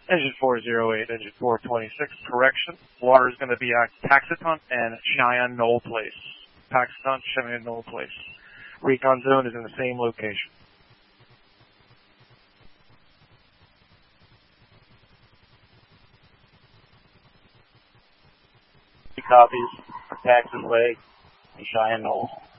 Engine 408, engine 426, correction. Water is going to be at Paxton and Cheyenne Knoll Place. Paxton, Cheyenne Knoll Place. Recon zone is in the same location. Copies for Paxton Lake and Cheyenne Knoll.